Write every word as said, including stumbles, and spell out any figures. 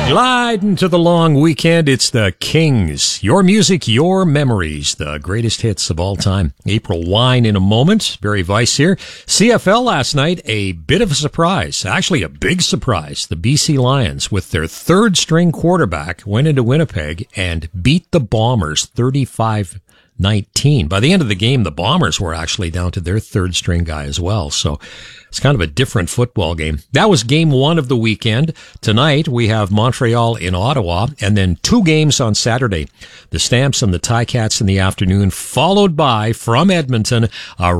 Glide into the long weekend. It's the Kings. Your music, your memories. The greatest hits of all time. April Wine in a moment. Barry Weiss here. C F L last night, a bit of a surprise. Actually, a big surprise. The B C Lions, with their third string quarterback, went into Winnipeg and beat the Bombers thirty-five nineteen. By the end of the game, the Bombers were actually down to their third string guy as well. So it's kind of a different football game. That was game one of the weekend. Tonight, we have Montreal in Ottawa, and then two games on Saturday. The Stamps and the Ticats in the afternoon, followed by, from Edmonton, a